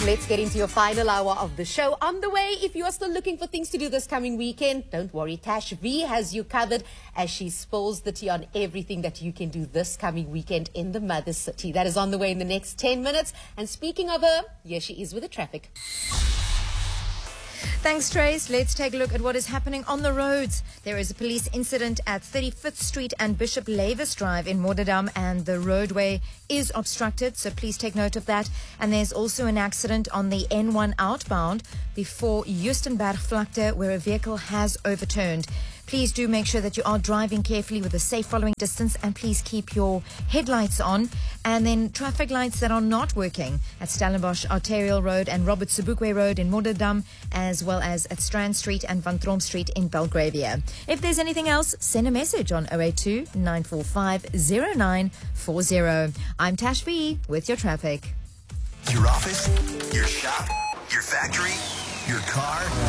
Let's get into your final hour of the show. On the way, if you are still looking for things to do this coming weekend, don't worry. Tash V has you covered as she spills the tea on everything that you can do this coming weekend in the Mother City. That is on the way in the next 10 minutes. And speaking of her, here she is with the traffic. Thanks, Trace. Let's take a look at what is happening on the roads. There is a police incident at 35th Street and Bishop Lavis Drive in Moderdam, and the roadway is obstructed, so please take note of that. And there's also an accident on the N1 outbound before Justenberg Vlakte, where a vehicle has overturned. Please do make sure that you are driving carefully with a safe following distance, and please keep your headlights on. And then traffic lights that are not working at Stellenbosch Arterial Road and Robert Sobukwe Road in Moderdam, as well as at Strand Street and Van Trom Street in Belgravia. If there's anything else, send a message on 082-945-0940. I'm Tash V with your traffic. Your office, your shop, your factory, your car.